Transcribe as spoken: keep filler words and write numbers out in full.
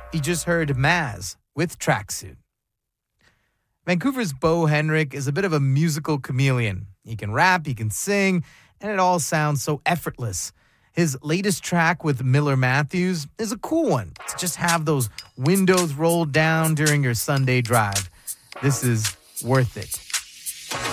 You just heard Maz with Tracksuit. Vancouver's Bo Henrik is a bit of a musical chameleon. He can rap, he can sing, and it all sounds so effortless. His latest track with Miller Matthews is a cool one to just have those windows rolled down during your Sunday drive. This is Worth It.